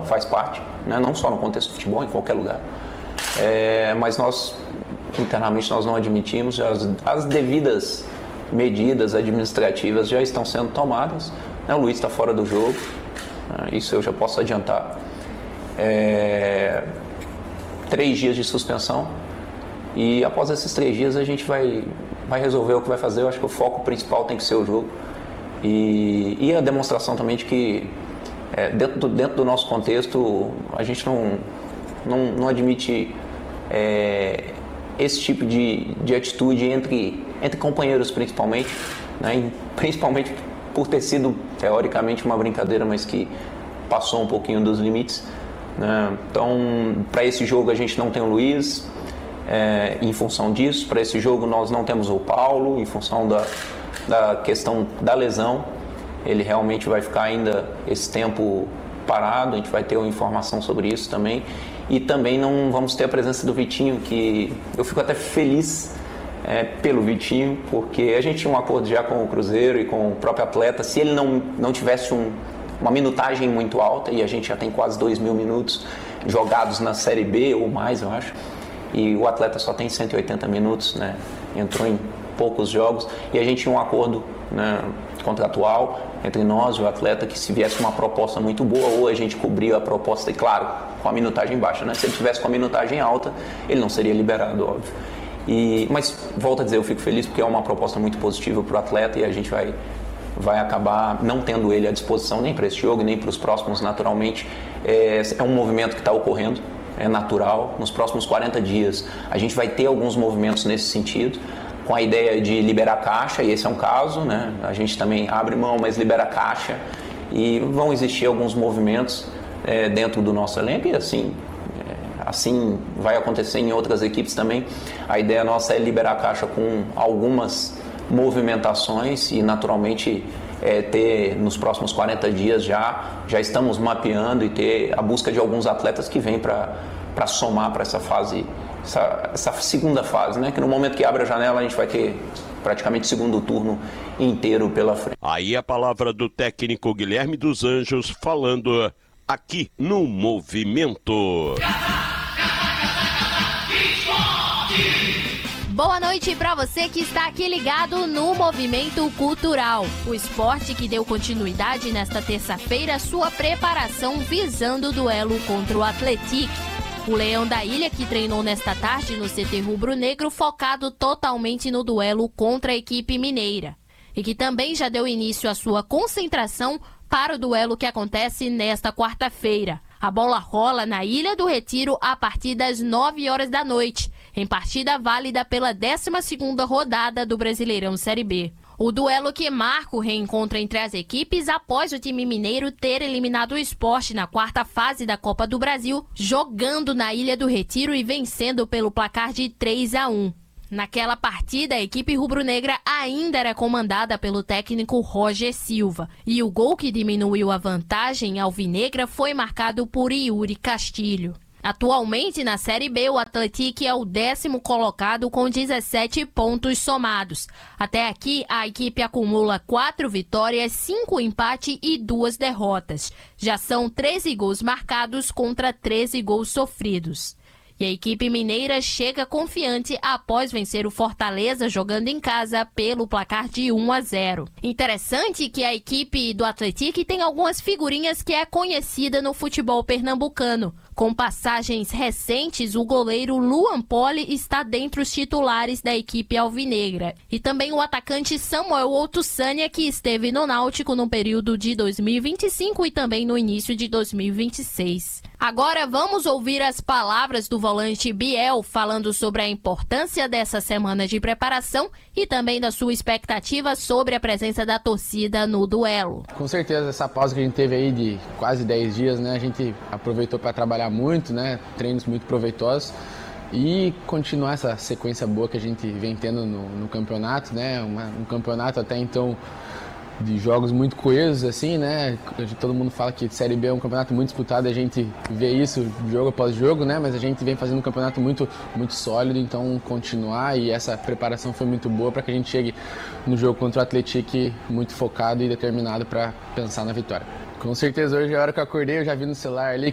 faz parte, né? Não só no contexto do futebol, em qualquer lugar. Mas nós, internamente, nós não admitimos, as devidas medidas administrativas já estão sendo tomadas, né? O Luiz está fora do jogo, isso eu já posso adiantar. 3 dias de suspensão, e após esses 3 dias a gente vai resolver o que vai fazer. Eu acho que o foco principal tem que ser o jogo e a demonstração também de que dentro do nosso contexto a gente não admite esse tipo de atitude entre companheiros, principalmente, né? E principalmente por ter sido teoricamente uma brincadeira, mas que passou um pouquinho dos limites, né? Então, para esse jogo a gente não tem o Luiz, em função disso. Para esse jogo nós não temos o Paulo, em função da questão da lesão. Ele realmente vai ficar ainda esse tempo parado, a gente vai ter uma informação sobre isso também. E também não vamos ter a presença do Vitinho, que eu fico até feliz pelo Vitinho, porque a gente tinha um acordo já com o Cruzeiro e com o próprio atleta. Se ele não tivesse uma minutagem muito alta, e a gente já tem quase 2.000 minutos jogados na Série B ou mais, eu acho, e o atleta só tem 180 minutos, né? Entrou em poucos jogos, e a gente tinha um acordo, né, contratual entre nós e o atleta, que se viesse uma proposta muito boa, ou a gente cobria a proposta, e claro, com a minutagem baixa, né? Se ele tivesse com a minutagem alta, ele não seria liberado, óbvio. Mas, volto a dizer, eu fico feliz porque é uma proposta muito positiva para o atleta, e a gente vai acabar não tendo ele à disposição nem para esse jogo, nem para os próximos, naturalmente. É um movimento que está ocorrendo, é natural. Nos próximos 40 dias a gente vai ter alguns movimentos nesse sentido, com a ideia de liberar caixa, e esse é um caso, né? A gente também abre mão, mas libera caixa, e vão existir alguns movimentos dentro do nosso elenco, e assim vai acontecer em outras equipes também. A ideia nossa é liberar a caixa com algumas movimentações, e naturalmente ter nos próximos 40 dias já estamos mapeando, e ter a busca de alguns atletas que vêm para somar para essa fase, essa segunda fase, né? Que no momento que abre a janela a gente vai ter praticamente segundo turno inteiro pela frente. Aí a palavra do técnico Guilherme dos Anjos, falando aqui no Movimento. Boa noite para você que está aqui ligado no Movimento Cultural. O esporte que deu continuidade nesta terça-feira, sua preparação visando o duelo contra o Atlético. O Leão da Ilha, que treinou nesta tarde no CT Rubro-Negro, focado totalmente no duelo contra a equipe mineira. E que também já deu início à sua concentração para o duelo que acontece nesta quarta-feira. A bola rola na Ilha do Retiro a partir das 9 horas da noite, em partida válida pela 12ª rodada do Brasileirão Série B. O duelo que marca o reencontro entre as equipes após o time mineiro ter eliminado o Sport na quarta fase da Copa do Brasil, jogando na Ilha do Retiro e vencendo pelo placar de 3-1. Naquela partida, a equipe rubro-negra ainda era comandada pelo técnico Roger Silva, e o gol que diminuiu a vantagem alvinegra foi marcado por Yuri Castilho. Atualmente, na Série B, o Atlético é o 10º colocado com 17 pontos somados. Até aqui, a equipe acumula 4 vitórias, 5 empates e 2 derrotas. Já são 13 gols marcados contra 13 gols sofridos. E a equipe mineira chega confiante após vencer o Fortaleza jogando em casa pelo placar de 1-0. Interessante que a equipe do Atlético tem algumas figurinhas que é conhecida no futebol pernambucano. Com passagens recentes, o goleiro Luan Poli está dentre os titulares da equipe alvinegra. E também o atacante Samuel Otussania, que esteve no Náutico no período de 2025 e também no início de 2026. Agora vamos ouvir as palavras do volante Biel falando sobre a importância dessa semana de preparação e também da sua expectativa sobre a presença da torcida no duelo. Com certeza, essa pausa que a gente teve aí de quase 10 dias, né, a gente aproveitou para trabalhar muito, né, treinos muito proveitosos, e continuar essa sequência boa que a gente vem tendo no campeonato, né, um campeonato até então de jogos muito coesos, assim, né? Todo mundo fala que Série B é um campeonato muito disputado, a gente vê isso jogo após jogo, né? Mas a gente vem fazendo um campeonato muito, muito sólido, então continuar, e essa preparação foi muito boa para que a gente chegue no jogo contra o Atlético muito focado e determinado para pensar na vitória. Com certeza, hoje, a hora que eu acordei, eu já vi no celular ali